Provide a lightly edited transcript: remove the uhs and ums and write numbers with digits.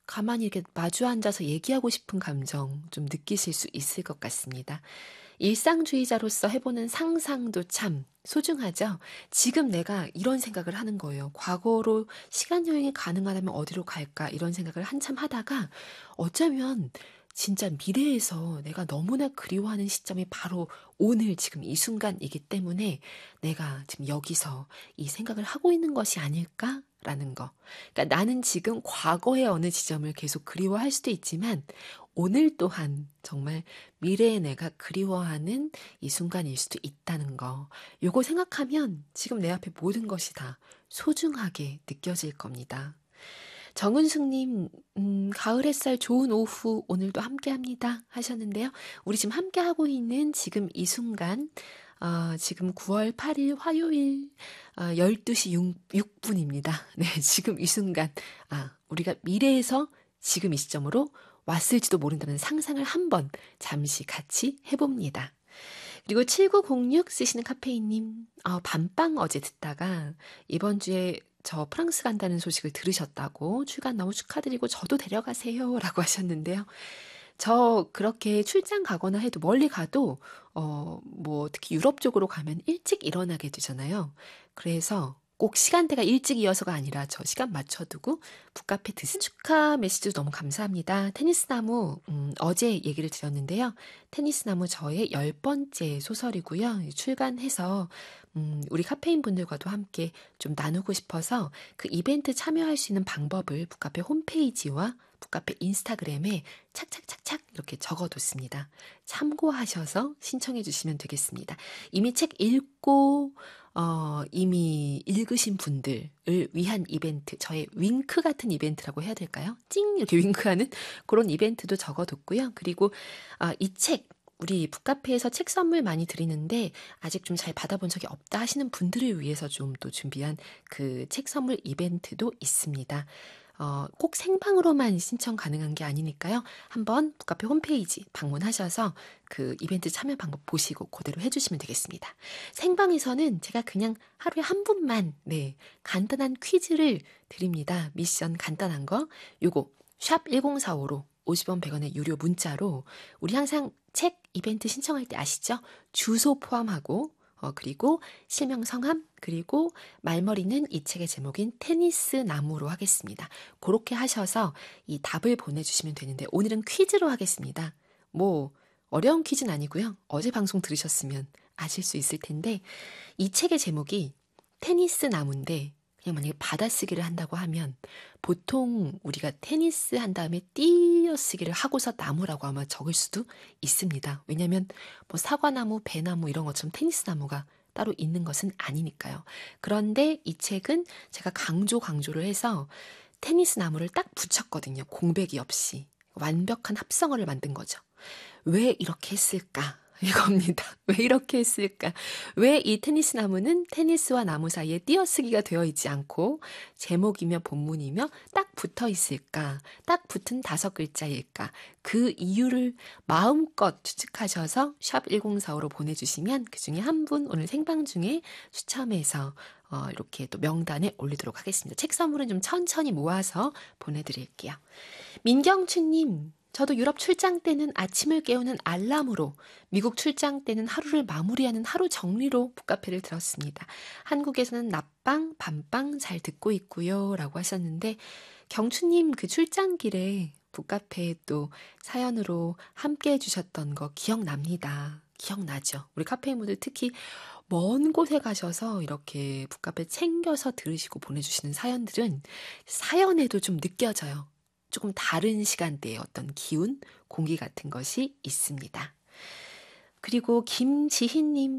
가만히 이렇게 마주 앉아서 얘기하고 싶은 감정 좀 느끼실 수 있을 것 같습니다. 일상주의자로서 해보는 상상도 참 소중하죠. 지금 내가 이런 생각을 하는 거예요. 과거로 시간 여행이 가능하다면 어디로 갈까? 이런 생각을 한참 하다가 어쩌면 진짜 미래에서 내가 너무나 그리워하는 시점이 바로 오늘 지금 이 순간이기 때문에 내가 지금 여기서 이 생각을 하고 있는 것이 아닐까라는 거. 그러니까 나는 지금 과거의 어느 지점을 계속 그리워할 수도 있지만 오늘 또한 정말 미래의 내가 그리워하는 이 순간일 수도 있다는 거. 요거 생각하면 지금 내 앞에 모든 것이 다 소중하게 느껴질 겁니다. 정은숙님, 가을 햇살 좋은 오후 오늘도 함께 합니다 하셨는데요. 우리 지금 함께 하고 있는 지금 이 순간, 지금 9월 8일 화요일 12시 6분입니다. 네, 지금 이 순간, 우리가 미래에서 지금 이 시점으로 왔을지도 모른다는 상상을 한번 잠시 같이 해봅니다. 그리고 7906 쓰시는 카페인님, 밤빵 어제 듣다가 이번 주에 저 프랑스 간다는 소식을 들으셨다고 출간 너무 축하드리고 저도 데려가세요 라고 하셨는데요. 저 그렇게 출장 가거나 해도 멀리 가도, 뭐 특히 유럽 쪽으로 가면 일찍 일어나게 되잖아요. 그래서 꼭 시간대가 일찍 이어서가 아니라 저 시간 맞춰두고 북카페 드신 축하 메시지 너무 감사합니다. 테니스 나무, 어제 얘기를 드렸는데요. 테니스 나무 저의 10번째 소설이고요. 출간해서 우리 카페인 분들과도 함께 좀 나누고 싶어서 그 이벤트 참여할 수 있는 방법을 북카페 홈페이지와 북카페 인스타그램에 착착착착 이렇게 적어뒀습니다. 참고하셔서 신청해 주시면 되겠습니다. 이미 책 읽고 이미 읽으신 분들을 위한 이벤트, 저의 윙크 같은 이벤트라고 해야 될까요? 찡! 이렇게 윙크하는 그런 이벤트도 적어뒀고요. 그리고 이 책, 우리 북카페에서 책 선물 많이 드리는데 아직 좀 잘 받아본 적이 없다 하시는 분들을 위해서 좀 또 준비한 그 책 선물 이벤트도 있습니다. 꼭 생방으로만 신청 가능한 게 아니니까요. 한번 북카페 홈페이지 방문하셔서 그 이벤트 참여 방법 보시고 그대로 해주시면 되겠습니다. 생방에서는 제가 그냥 하루에 한 분만, 네, 간단한 퀴즈를 드립니다. 미션 간단한 거. 요거, 샵 1045로 50원 100원의 유료 문자로 우리 항상 책 이벤트 신청할 때 아시죠? 주소 포함하고 그리고 실명 성함 그리고 말머리는 이 책의 제목인 테니스 나무로 하겠습니다. 그렇게 하셔서 이 답을 보내주시면 되는데 오늘은 퀴즈로 하겠습니다. 뭐 어려운 퀴즈는 아니고요. 어제 방송 들으셨으면 아실 수 있을 텐데 이 책의 제목이 테니스 나무인데 그냥 만약에 받아쓰기를 한다고 하면 보통 우리가 테니스 한 다음에 띄어쓰기를 하고서 나무라고 아마 적을 수도 있습니다. 왜냐하면 뭐 사과나무, 배나무 이런 것처럼 테니스 나무가 따로 있는 것은 아니니까요. 그런데 이 책은 제가 강조를 해서 테니스 나무를 딱 붙였거든요. 공백이 없이. 완벽한 합성어를 만든 거죠. 왜 이렇게 했을까? 이겁니다. 왜 이렇게 했을까? 왜 이 테니스 나무는 테니스와 나무 사이에 띄어쓰기가 되어 있지 않고 제목이며 본문이며 딱 붙어 있을까? 딱 붙은 5글자일까? 그 이유를 마음껏 추측하셔서 샵 1045로 보내주시면 그 중에 한 분 오늘 생방 중에 추첨해서 이렇게 또 명단에 올리도록 하겠습니다. 책 선물은 좀 천천히 모아서 보내드릴게요. 민경춘님, 저도 유럽 출장 때는 아침을 깨우는 알람으로, 미국 출장 때는 하루를 마무리하는 하루 정리로 북카페를 들었습니다. 한국에서는 낮방, 밤방 잘 듣고 있고요. 라고 하셨는데, 경춘님 그 출장길에 북카페에 또 사연으로 함께 해주셨던 거 기억납니다. 기억나죠? 우리 카페인분들 특히 먼 곳에 가셔서 이렇게 북카페 챙겨서 들으시고 보내주시는 사연들은 사연에도 좀 느껴져요. 조금 다른 시간대의 어떤 기운, 공기 같은 것이 있습니다. 그리고 김지희님